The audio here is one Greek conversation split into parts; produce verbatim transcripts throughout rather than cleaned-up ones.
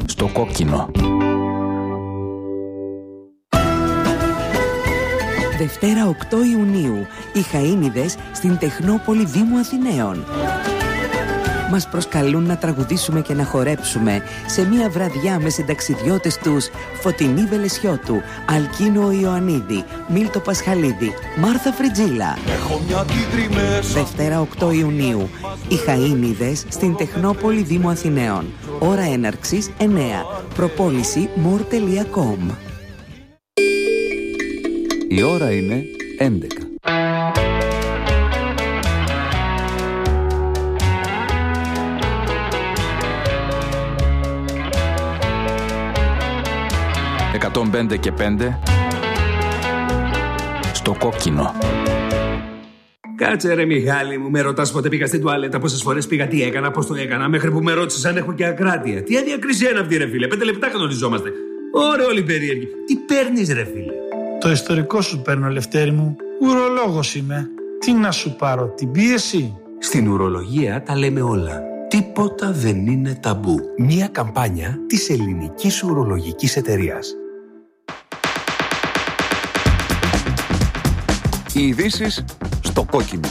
Στο κόκκινο. Δευτέρα οκτώ Ιουνίου, οι Χαΐνιδες στην Τεχνόπολη Δήμου Αθηναίων. Μας προσκαλούν να τραγουδήσουμε και να χορέψουμε σε μια βραδιά με συνταξιδιώτες τους Φωτεινή Βελεσιώτου, Αλκίνο Ιωαννίδη, Μίλτο Πασχαλίδη, Μάρθα Φριτζίλα. Δευτέρα οκτώ Ιουνίου, οι Χαΐνιδες στην Τεχνόπολη Δήμου Αθηναίων. Ώρα έναρξης εννέα. Προπόληση more τελεία com. Η ώρα είναι έντεκα. εκατόν πέντε και πέντε στο κόκκινο. Κάτσε ρε Μιχάλη μου, με ρωτάς πότε πήγα στην τουαλέτα, πόσες φορές πήγα, τι έκανα, πώς το έκανα, μέχρι που με ρώτησες αν έχω και ακράτεια. Τι αδιακρισία είναι αυτή ρε φίλε, πέντε λεπτά γνωριζόμαστε. Ωραία όλοι περίεργοι. Τι παίρνεις ρε φίλε? Το ιστορικό σου παίρνω, Λευτέρη μου. Ουρολόγος είμαι. Τι να σου πάρω, την πίεση? Στην ουρολογία τα λέμε όλα. Τίποτα δεν είναι ταμπού. Μία καμπάνια της Ελληνικής Ουρολογικής Εταιρείας. Οι ειδήσεις στο κόκκινο.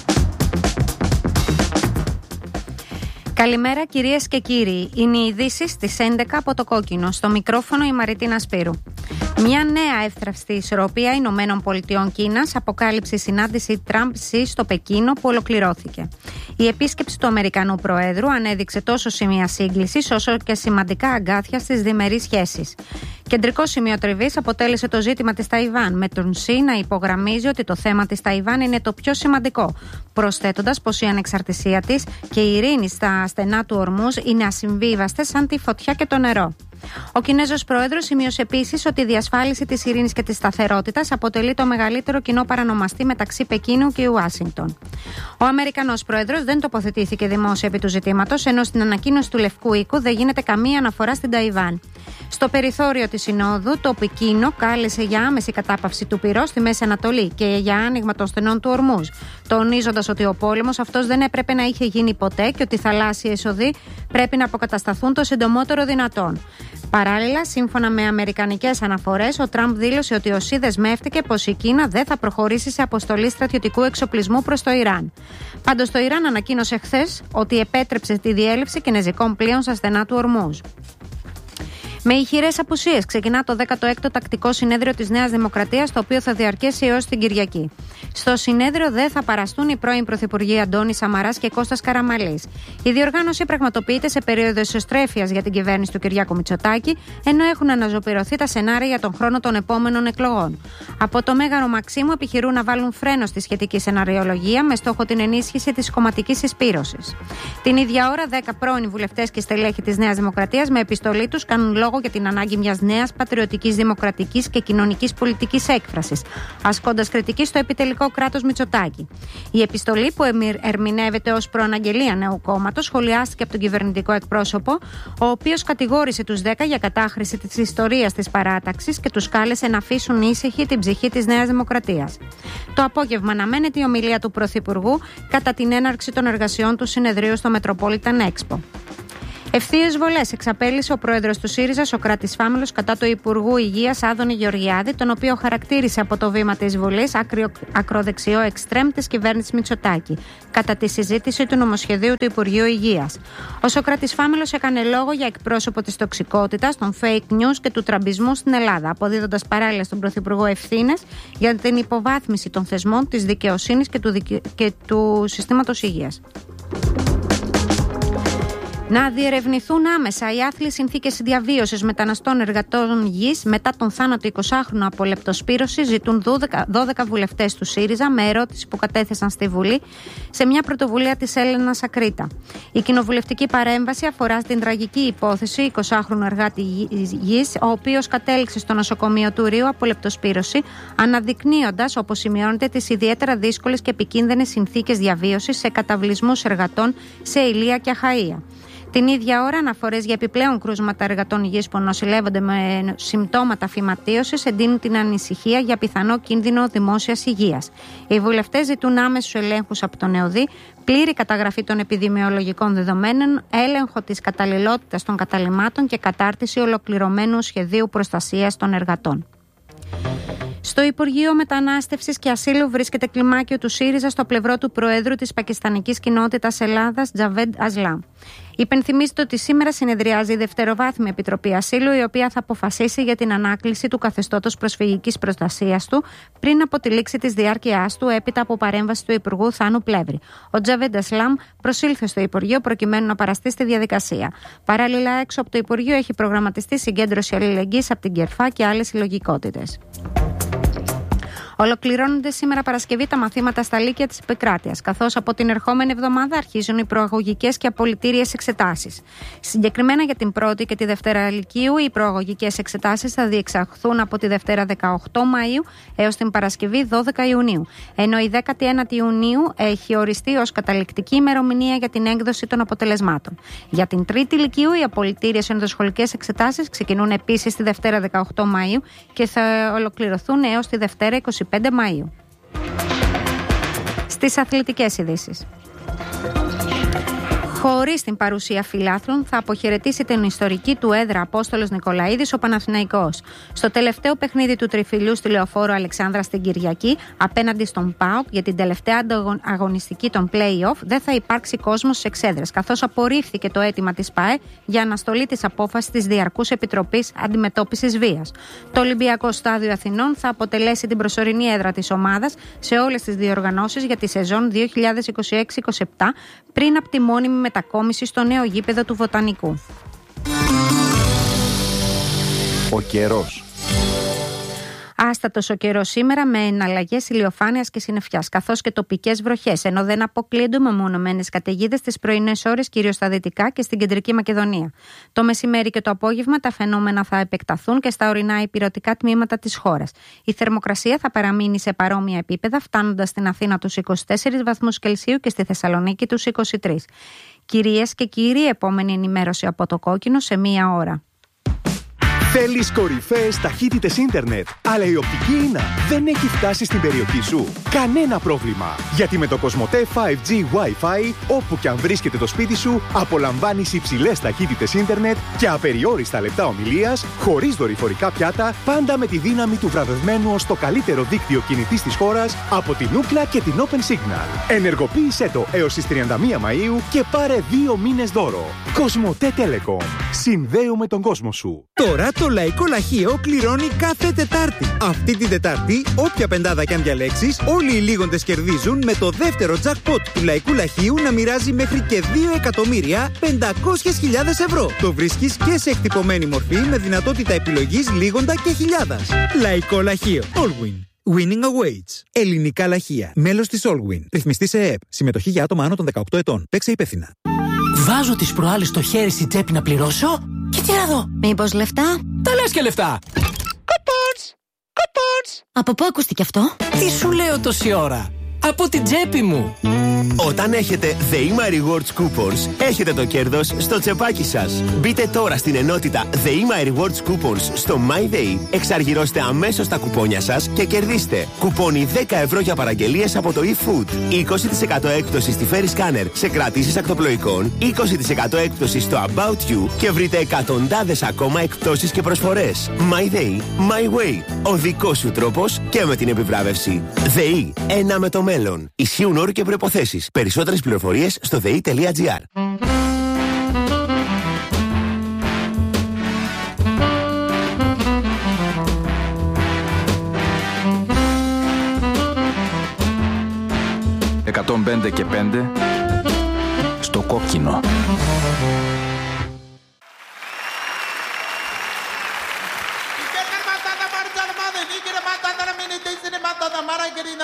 Καλημέρα κυρίες και κύριοι. Είναι οι ειδήσεις στις έντεκα από το κόκκινο. Στο μικρόφωνο η Μαριτίνα Σπύρου. Μια νέα εύθραυστη ισορροπία Ηνωμένων Πολιτειών Κίνας αποκάλυψε η συνάντηση Τραμπ-Σι στο Πεκίνο που ολοκληρώθηκε. Η επίσκεψη του Αμερικανού Προέδρου ανέδειξε τόσο σημεία σύγκλησης όσο και σημαντικά αγκάθια στις διμερείς σχέσεις. Κεντρικό σημείο τριβής αποτέλεσε το ζήτημα της Ταϊβάν, με τον Σι να υπογραμμίζει ότι το θέμα της Ταϊβάν είναι το πιο σημαντικό, προσθέτοντας πως η ανεξαρτησία της και η ειρήνη στα στενά του Ορμούζ είναι ασυμβίβαστες σαν τη φωτιά και το νερό. Ο Κινέζος Πρόεδρος σημείωσε επίσης ότι η διασφάλιση της ειρήνης και της σταθερότητας αποτελεί το μεγαλύτερο κοινό παρανομαστή μεταξύ Πεκίνου και Ουάσιγκτον. Ο Αμερικανός Πρόεδρος δεν τοποθετήθηκε δημόσια επί του ζητήματος, ενώ στην ανακοίνωση του Λευκού Οίκου δεν γίνεται καμία αναφορά στην Ταϊβάν. Στο περιθώριο της Συνόδου, το Πεκίνο κάλεσε για άμεση κατάπαυση του πυρός στη Μέση Ανατολή και για άνοιγμα των στενών του Ορμούζ, τονίζοντας ότι ο πόλεμος αυτός δεν έπρεπε να είχε γίνει ποτέ και ότι οι θαλάσσιες οδοί πρέπει να αποκατασταθούν το συντομότερο δυνατόν. Παράλληλα, σύμφωνα με αμερικανικές αναφορές, ο Τραμπ δήλωσε ότι ο Σι δεσμεύτηκε πως η Κίνα δεν θα προχωρήσει σε αποστολή στρατιωτικού εξοπλισμού προς το Ιράν. Πάντως, το Ιράν ανακοίνωσε χθες ότι επέτρεψε τη διέλευση κινεζικών πλοίων στα στενά του Ορμούζ. Με ηχηρές απουσίες ξεκινά το δέκατο έκτο τακτικό συνέδριο της Νέας Δημοκρατίας, το οποίο θα διαρκέσει έως την Κυριακή. Στο συνέδριο δεν θα παραστούν οι πρώην Πρωθυπουργοί Αντώνης Σαμαράς και Κώστας Καραμανλής. Η διοργάνωση πραγματοποιείται σε περίοδο ισοστρέφειας για την κυβέρνηση του Κυριάκου Μητσοτάκη, ενώ έχουν αναζωπηρωθεί τα σενάρια για τον χρόνο των επόμενων εκλογών. Από το Μέγαρο Μαξίμου επιχειρούν να βάλουν φρένο στη σχετική σεναριολογία με στόχο την ενίσχυση της κομματικής συσπήρωσης. Την ίδια ώρα, δέκα πρώην βουλευτές και στελέχη της Νέας Δημοκρατίας με επιστολή τους κάνουν λόγο για την ανάγκη μιας νέας πατριωτικής, δημοκρατικής και κοινωνικής πολιτικής έκφρασης, ασκώντας κριτική στο επιτελικό κράτος Μητσοτάκη. Η επιστολή, που ερμηνεύεται ως προαναγγελία νέου κόμματος, σχολιάστηκε από τον κυβερνητικό εκπρόσωπο, ο οποίος κατηγόρησε τους δέκα για κατάχρηση της ιστορίας της παράταξης και τους κάλεσε να αφήσουν ήσυχη την ψυχή της Νέας Δημοκρατίας. Το απόγευμα αναμένεται η ομιλία του Πρωθυπουργού κατά την έναρξη των εργασιών του συνεδρίου στο Metropolitan Expo. Ευθείες βολές εξαπέλυσε ο πρόεδρος του ΣΥΡΙΖΑ, Σωκράτης Φάμελος, κατά του Υπουργού Υγείας Άδωνη Γεωργιάδη, τον οποίο χαρακτήρισε από το βήμα της Βουλής ακροδεξιό εξτρέμ της κυβέρνησης Μητσοτάκη, κατά τη συζήτηση του νομοσχεδίου του Υπουργείου Υγείας. Ο Σωκράτης Φάμελος έκανε λόγο για εκπρόσωπο της τοξικότητας, των fake news και του τραμπισμού στην Ελλάδα, αποδίδοντας παράλληλα στον Πρωθυπουργό ευθύνες για την υποβάθμιση των θεσμών, της δικαιοσύνης και του, δικαι... και του συστήματος υγείας. Να διερευνηθούν άμεσα οι άθλιες συνθήκες διαβίωσης μεταναστών εργατών γης μετά τον θάνατο εικοσάχρονου από λεπτοσπύρωση, ζητούν δώδεκα βουλευτές του ΣΥΡΙΖΑ με ερώτηση που κατέθεσαν στη Βουλή σε μια πρωτοβουλία της Έλενας Ακρίτα. Η κοινοβουλευτική παρέμβαση αφορά στην τραγική υπόθεση εικοσάχρονου εργάτη γης, ο οποίος κατέληξε στο νοσοκομείο του Ρίου από λεπτοσπύρωση, αναδεικνύοντας, όπως σημειώνεται, τις ιδιαίτερα δύσκολες και επικίνδυνες συνθήκες διαβίωσης σε καταβλισμούς εργατών σε Ηλία και Αχαΐα. Την ίδια ώρα, αναφορές για επιπλέον κρούσματα εργατών υγείας που νοσηλεύονται με συμπτώματα φυματίωσης εντείνουν την ανησυχία για πιθανό κίνδυνο δημόσιας υγείας. Οι βουλευτές ζητούν άμεσους ελέγχους από τον ΕΟΔΗ, πλήρη καταγραφή των επιδημιολογικών δεδομένων, έλεγχο της καταλληλότητας των καταλυμάτων και κατάρτιση ολοκληρωμένου σχεδίου προστασίας των εργατών. Στο Υπουργείο Μετανάστευσης και Ασύλου βρίσκεται κλιμάκιο του ΣΥΡΙΖΑ στο πλευρό του Προέδρου της Πακιστανικής Κοινότητας Ελλάδας, Τζαβέντ Ασλάμ. Υπενθυμίζεται ότι σήμερα συνεδριάζει η Δευτεροβάθμια Επιτροπή Ασύλου, η οποία θα αποφασίσει για την ανάκληση του καθεστώτος προσφυγικής προστασίας του πριν από τη λήξη της διάρκειάς του, έπειτα από παρέμβαση του Υπουργού Θάνου Πλεύρη. Ο Τζαβέντ Ασλάμ προσήλθε στο Υπουργείο προκειμένου να παραστεί στη διαδικασία. Παράλληλα, έξω από το Υπουργείο έχει προγραμματιστεί συγκέντρωση αλληλεγγύης από την Κερφά και άλλες συλλογικότητες. Ολοκληρώνονται σήμερα Παρασκευή τα μαθήματα στα Λύκεια της Επικράτειας, καθώς από την ερχόμενη εβδομάδα αρχίζουν οι προαγωγικές και απολυτήριες εξετάσεις. Συγκεκριμένα για την πρώτη και τη Δευτέρα Λυκείου, οι προαγωγικές εξετάσεις θα διεξαχθούν από τη Δευτέρα δεκαοκτώ Μαΐου έως την Παρασκευή δώδεκα Ιουνίου, ενώ η δέκατη ένατη Ιουνίου έχει οριστεί ως καταληκτική ημερομηνία για την έκδοση των αποτελεσμάτων. Για την Τρίτη Λυκείου, οι απολυτήριες ενδοσχολικές εξετάσεις ξεκινούν επίσης τη Δευτέρα δεκαοκτώ Μαΐου και θα ολοκληρωθούν έως τη Δευτέρα είκοσι πέντε Μαΐου. Στις αθλητικές ειδήσεις. Χωρίς την παρουσία φιλάθλων, θα αποχαιρετήσει την ιστορική του έδρα Απόστολος Νικολαίδης ο Παναθηναϊκός. Στο τελευταίο παιχνίδι του τριφυλιού στη Λεωφόρο Αλεξάνδρα στην Κυριακή, απέναντι στον ΠΑΟΚ για την τελευταία αγωνιστική των play-off, δεν θα υπάρξει κόσμος στις εξέδρες, καθώς απορρίφθηκε το αίτημα της ΠΑΕ για αναστολή της απόφασης της Διαρκούς Επιτροπής Αντιμετώπισης Βίας. Το Ολυμπιακό Στάδιο Αθηνών θα αποτελέσει την προσωρινή έδρα της ομάδας σε όλες τις διοργανώσεις για τη σεζόν δύο χιλιάδες είκοσι έξι είκοσι επτά, πριν από τη μόνιμη μετακόμιση στο νέο γήπεδο του Βοτανικού. Ο καιρός. Άστατος ο καιρός σήμερα με εναλλαγές ηλιοφάνειας και συννεφιάς, καθώς και τοπικές βροχές, ενώ δεν αποκλείονται μεμονωμένες καταιγίδες τις πρωινές ώρες, κυρίως στα δυτικά και στην κεντρική Μακεδονία. Το μεσημέρι και το απόγευμα τα φαινόμενα θα επεκταθούν και στα ορεινά υπηρετικά τμήματα της χώρας. Η θερμοκρασία θα παραμείνει σε παρόμοια επίπεδα, φτάνοντας στην Αθήνα τους είκοσι τέσσερις βαθμούς Κελσίου και στη Θεσσαλονίκη τους είκοσι τρεις. Κυρίες και κύριοι, επόμενη ενημέρωση από το Κόκκινο σε μία ώρα. Θέλεις κορυφαίες ταχύτητες ίντερνετ, αλλά η οπτική ίνα δεν έχει φτάσει στην περιοχή σου? Κανένα πρόβλημα, γιατί με το Κοσμοτέ φάιβ τζι Wi-Fi, όπου και αν βρίσκεται το σπίτι σου, απολαμβάνεις υψηλές ταχύτητες ίντερνετ και απεριόριστα λεπτά ομιλίας, χωρίς δορυφορικά πιάτα, πάντα με τη δύναμη του βραβευμένου ως το καλύτερο δίκτυο κινητής της χώρας από την Ookla και την Open Signal. Ενεργοποίησέ το έως τις τριάντα μία Μαΐου και πάρε δύο μήνες δώρο. Κοσμοτέ Telecom. Συνδέουμε τον κόσμο σου. Τώρα το Λαϊκό Λαχείο κληρώνει κάθε Τετάρτη. Αυτή την Τετάρτη, όποια πεντάδα κι αν διαλέξεις, όλοι οι λίγοντες κερδίζουν με το δεύτερο jackpot του Λαϊκού Λαχείου να μοιράζει μέχρι και δύο εκατομμύρια πεντακόσιες χιλιάδες ευρώ. Το βρίσκεις και σε εκτυπωμένη μορφή με δυνατότητα επιλογής λίγοντα και χιλιάδας. Λαϊκό Λαχείο. Allwin. Winning awaits. Ελληνικά λαχεία. Μέλος της Allwin. Ρυθμιστή σε ΕΕΠ. Συμμετοχή για άτομα άνω των δεκαοκτώ ετών. Παίξε υπεύθυνα. Βάζω τις προάλλες στο χέρι στην τσέπη να πληρώσω και τι να δω. Μήπως λεφτά? Τα λες και λεφτά. Coupons! Coupons! Από πού ακούστηκε αυτό? Τι σου λέω τόση ώρα? Από την τσέπη μου. Όταν έχετε The Ema Rewards Coupons, έχετε το κέρδος στο τσεπάκι σας. Μπείτε τώρα στην ενότητα The Ema Rewards Coupons στο MyDay, εξαργυρώστε αμέσως τα κουπόνια σας και κερδίστε κουπόνι δέκα ευρώ για παραγγελίες από το eFood, είκοσι τοις εκατό έκπτωση στη Ferry Scanner σε κρατήσεις ακτοπλοϊκών, είκοσι τοις εκατό έκπτωση στο About You και βρείτε εκατοντάδες ακόμα εκπτώσεις και προσφορές. MyDay, My Way. Ο δικός σου τρόπος και με την επιβράβευση. ΔΕΗ, ένα με το μέλλον. Ισχύουν όροι και προϋποθέσεις. Περισσότερες πληροφορίες στο δε ι τελεία τζι άρ. εκατόν πέντε και πέντε στο Κόκκινο.